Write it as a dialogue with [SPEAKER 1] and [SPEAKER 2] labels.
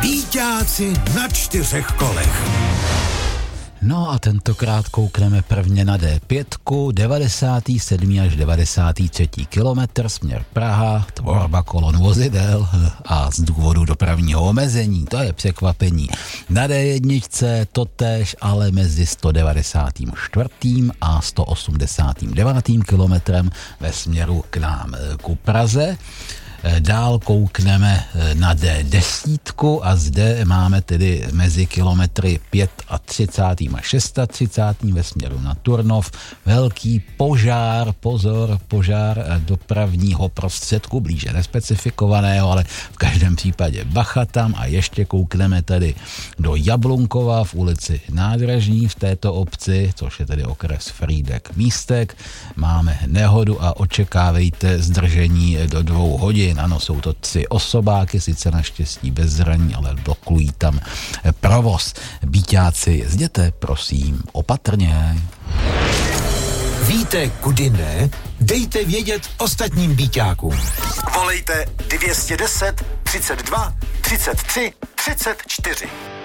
[SPEAKER 1] Býťáci na 4 kolech.
[SPEAKER 2] No a tentokrát koukneme prvně na D5, 97. až 93. kilometr, směr Praha, tvorba kolon vozidel a z důvodu dopravního omezení, to je překvapení. Na D1 totéž, ale mezi 194. a 189. kilometrem ve směru k nám ku Praze. Dál koukneme na D10 a zde máme tedy mezi kilometry 35. a 36. ve směru na Turnov velký požár, pozor, požár dopravního prostředku, blíže nespecifikovaného, ale v každém případě bacha tam. A ještě koukneme tedy do Jablunkova v ulici Nádražní v této obci, což je tedy okres Frýdek Místek. Máme nehodu a očekávejte zdržení do 2 hodin. Ano, jsou to 3 osobáky, sice naštěstí bez zraní, ale blokují tam provoz. Býťáci, jezděte, prosím, opatrně.
[SPEAKER 1] Víte, kudy ne? Dejte vědět ostatním býťákům. Volejte 210 32 33 34.